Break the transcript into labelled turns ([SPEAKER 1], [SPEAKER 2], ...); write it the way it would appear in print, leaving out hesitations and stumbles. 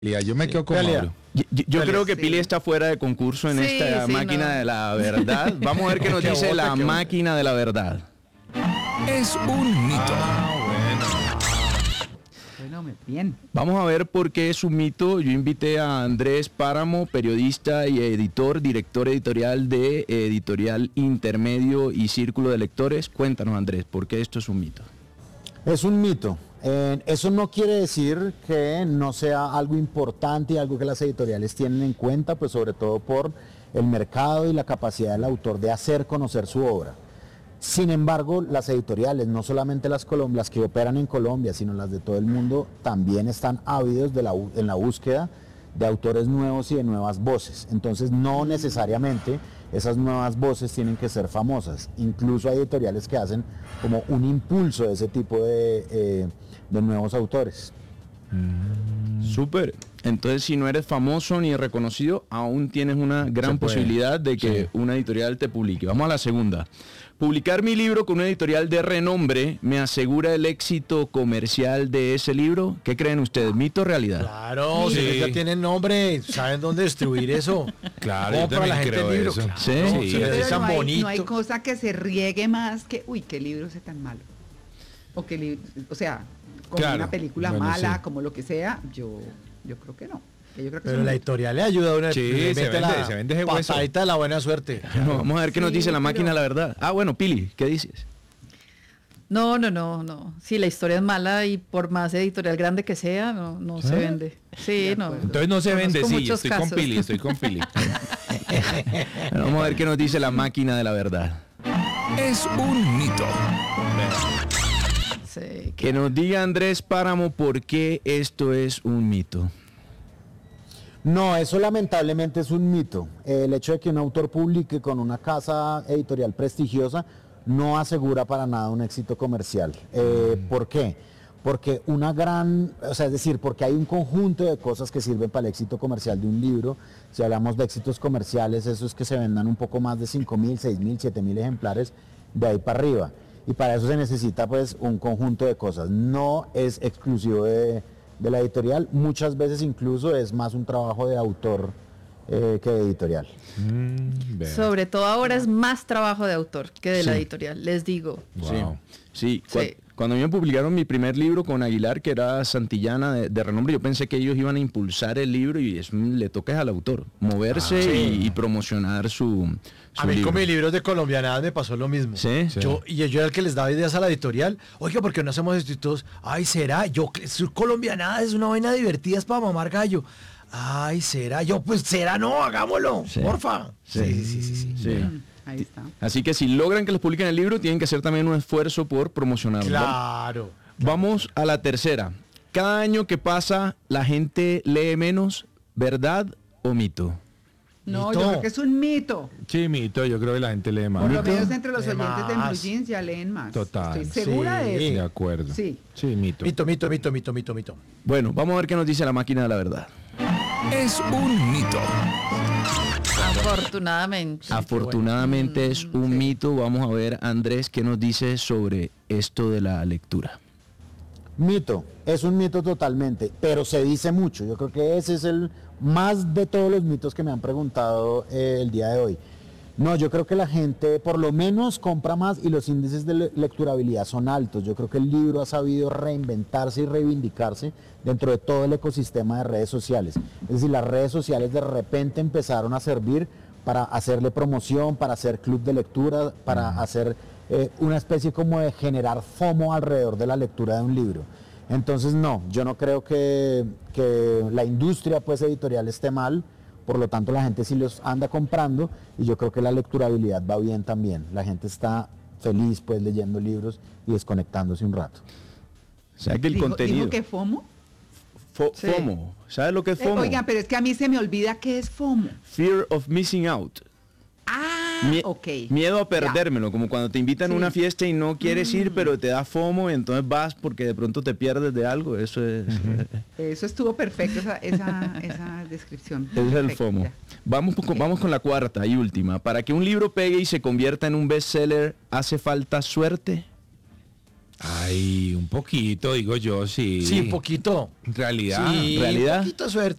[SPEAKER 1] Yo me quedo con Mauro.
[SPEAKER 2] Yo creo que Pili está fuera de concurso en esta máquina de la verdad. Vamos a ver qué nos dice la máquina de la verdad.
[SPEAKER 3] Es un mito.
[SPEAKER 4] Bueno, bien.
[SPEAKER 2] Vamos a ver por qué es un mito. Yo invité a Andrés Páramo, periodista y editor, director editorial de Editorial Intermedio y Círculo de Lectores. Cuéntanos, Andrés, ¿por qué esto es un mito?
[SPEAKER 5] Es un mito. Eso no quiere decir que no sea algo importante y algo que las editoriales tienen en cuenta, pues sobre todo por el mercado y la capacidad del autor de hacer conocer su obra. Sin embargo, las editoriales, no solamente las que operan en Colombia, sino las de todo el mundo, también están ávidos en la búsqueda de autores nuevos y de nuevas voces. Entonces, no necesariamente esas nuevas voces tienen que ser famosas. Incluso hay editoriales que hacen como un impulso de ese tipo de nuevos autores.
[SPEAKER 2] Súper. Entonces, si no eres famoso ni reconocido, aún tienes una gran posibilidad de que una editorial te publique. Vamos a la segunda. Publicar mi libro con una editorial de renombre me asegura el éxito comercial de ese libro. ¿Qué creen ustedes? ¿Mito o realidad?
[SPEAKER 6] Claro, si ya tienen nombre, saben dónde distribuir eso.
[SPEAKER 1] Claro, yo también creo eso.
[SPEAKER 2] Claro.
[SPEAKER 4] Sí, no hay cosa que se riegue más que, qué libro es tan malo. O sea, como una película mala, como lo que sea, yo creo que no.
[SPEAKER 6] Pero la editorial le ayuda a una
[SPEAKER 1] se vende ese hueso.
[SPEAKER 6] Patadita de la buena suerte.
[SPEAKER 2] No, vamos a ver qué nos dice la máquina de la verdad. Bueno, Pili, ¿qué dices?
[SPEAKER 7] No. Si la historia es mala y por más editorial grande que sea, no se vende. Sí, no.
[SPEAKER 1] Entonces no se vende, sí, estoy con Pili.
[SPEAKER 2] Bueno, vamos a ver qué nos dice la máquina de la verdad.
[SPEAKER 3] Es un mito.
[SPEAKER 7] Sí,
[SPEAKER 2] que nos diga Andrés Páramo por qué esto es un mito.
[SPEAKER 5] No, eso lamentablemente es un mito. El hecho de que un autor publique con una casa editorial prestigiosa no asegura para nada un éxito comercial. ¿Por qué? Porque porque hay un conjunto de cosas que sirven para el éxito comercial de un libro. Si hablamos de éxitos comerciales, eso es que se vendan un poco más de 5.000, 6.000, 7.000 ejemplares de ahí para arriba. Y para eso se necesita pues un conjunto de cosas. No es exclusivo de la editorial, muchas veces incluso es más un trabajo de autor que de editorial.
[SPEAKER 7] Sobre todo ahora es más trabajo de autor que de la editorial, les digo.
[SPEAKER 1] Wow.
[SPEAKER 2] Sí. Cuando a mí me publicaron mi primer libro con Aguilar, que era Santillana de renombre, yo pensé que ellos iban a impulsar el libro y eso le toca al autor, moverse y promocionar su
[SPEAKER 6] a mí
[SPEAKER 2] libro.
[SPEAKER 6] Con mis libros de colombianadas me pasó lo mismo.
[SPEAKER 2] ¿Sí?
[SPEAKER 6] Yo era el que les daba ideas a la editorial. Oiga, ¿por qué no hacemos esto y todos? Ay, ¿será? Colombianadas es una vaina divertida, es para mamar gallo. Ay, ¿será? Pues será, no, hagámoslo, porfa.
[SPEAKER 2] Sí.
[SPEAKER 4] Ahí está.
[SPEAKER 2] Así que si logran que les publiquen el libro, tienen que hacer también un esfuerzo por promocionarlo.
[SPEAKER 6] Claro.
[SPEAKER 2] Vamos a la tercera. Cada año que pasa, la gente lee menos, ¿verdad o mito?
[SPEAKER 4] No,
[SPEAKER 6] ¿Mito?
[SPEAKER 4] yo creo que es un mito.
[SPEAKER 1] Sí, mito, yo creo que la gente lee más.
[SPEAKER 4] Por lo menos entre los
[SPEAKER 6] De
[SPEAKER 4] oyentes de
[SPEAKER 6] más.
[SPEAKER 4] Blue Jeans ya leen más.
[SPEAKER 1] Total.
[SPEAKER 4] Estoy segura de
[SPEAKER 1] De
[SPEAKER 4] eso.
[SPEAKER 1] acuerdo.
[SPEAKER 4] Sí.
[SPEAKER 1] Sí, mito.
[SPEAKER 6] Mito.
[SPEAKER 2] Bueno, vamos a ver qué nos dice la máquina de la verdad.
[SPEAKER 3] Es un mito.
[SPEAKER 2] Afortunadamente es un mito. Vamos a ver, Andrés, qué nos dice sobre esto de la lectura.
[SPEAKER 5] Mito, es un mito totalmente, pero se dice mucho. Yo creo que ese es el más de todos los mitos que me han preguntado el día de hoy. No, yo creo que la gente por lo menos compra más y los índices de lecturabilidad son altos. Yo creo que el libro ha sabido reinventarse y reivindicarse dentro de todo el ecosistema de redes sociales. Es decir, las redes sociales de repente empezaron a servir para hacerle promoción, para hacer club de lectura, para hacer una especie como de generar FOMO alrededor de la lectura de un libro. Entonces no, yo no creo que la industria pues editorial esté mal. Por lo tanto, la gente sí los anda comprando y yo creo que la lecturabilidad va bien también. La gente está feliz pues leyendo libros y desconectándose un rato.
[SPEAKER 2] O sea que el contenido...
[SPEAKER 4] ¿Dijo que FOMO?
[SPEAKER 2] FOMO. ¿Sabes lo que es FOMO?
[SPEAKER 4] Oigan, pero es que a mí se me olvida qué es FOMO.
[SPEAKER 2] Fear of missing out.
[SPEAKER 4] Ok.
[SPEAKER 2] Miedo a perdérmelo, como cuando te invitan a una fiesta y no quieres ir, pero te da FOMO y entonces vas porque de pronto te pierdes de algo. Eso es...
[SPEAKER 4] Eso estuvo perfecto, esa descripción.
[SPEAKER 2] Es el
[SPEAKER 4] Perfecto,
[SPEAKER 2] FOMO.
[SPEAKER 4] ya.
[SPEAKER 2] Vamos con la cuarta y última. Para que un libro pegue y se convierta en un bestseller, ¿hace falta suerte?
[SPEAKER 1] Ay, un poquito, digo yo, sí.
[SPEAKER 6] Sí, un poquito.
[SPEAKER 1] Realidad.
[SPEAKER 6] Sí,
[SPEAKER 2] realidad.
[SPEAKER 6] Un poquito de suerte.